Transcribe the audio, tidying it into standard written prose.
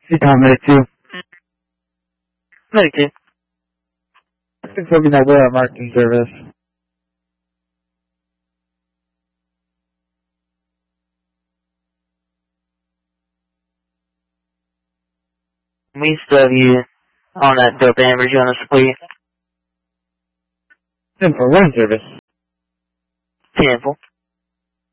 C-Tom, Medic 2. Medic 2. Confirming that we're at marketing service. We still have you on that dope average on a split. 10 for 1 service. 10 for.